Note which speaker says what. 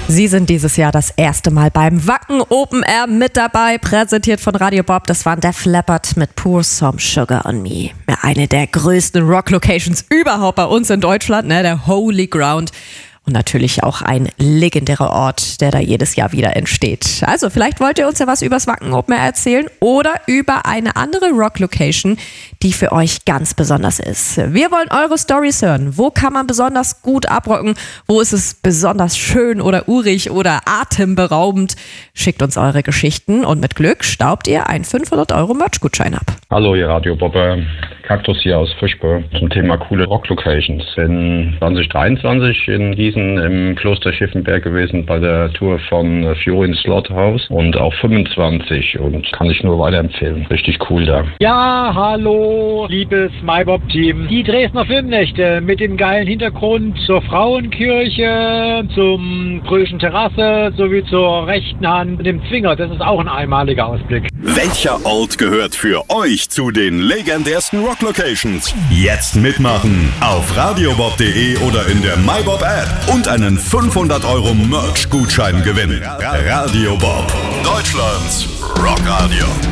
Speaker 1: Sie sind dieses Jahr das erste Mal beim Wacken Open Air mit dabei, präsentiert von Radio Bob. Das waren Def Leppard mit Pour Some Sugar on Me. Ja, eine der größten Rock-Locations überhaupt bei uns in Deutschland, ne? Der Holy Ground. Und natürlich auch ein legendärer Ort, der da jedes Jahr wieder entsteht. Also vielleicht wollt ihr uns ja was übers Wacken Open Air erzählen oder über eine andere Rock-Location, die für euch ganz besonders ist. Wir wollen eure Storys hören. Wo kann man besonders gut abrocken? Wo ist es besonders schön oder urig oder atemberaubend? Schickt uns eure Geschichten und mit Glück staubt ihr einen 500 € Merch-Gutschein ab.
Speaker 2: Hallo, ihr Radio Bobber. Kaktus hier aus Fischbe zum Thema coole Rock-Locations. In 2023 in Gießen im Kloster Schiffenberg gewesen bei der Tour von Fiorin Slaughterhouse und auch 25 und kann ich nur weiterempfehlen. Richtig cool da.
Speaker 3: Ja, hallo, liebes MyBob-Team. Die Dresdner Filmnächte mit dem geilen Hintergrund zur Frauenkirche, zum Bröschen Terrasse sowie zur rechten Hand dem Zwinger. Das ist auch ein einmaliger Ausblick.
Speaker 4: Welcher Ort gehört für euch zu den legendärsten Rock-Locations? Jetzt mitmachen auf radiobob.de oder in der MyBob-App und einen 500 € Merch-Gutschein gewinnen. Radio Bob, Deutschlands Rockradio.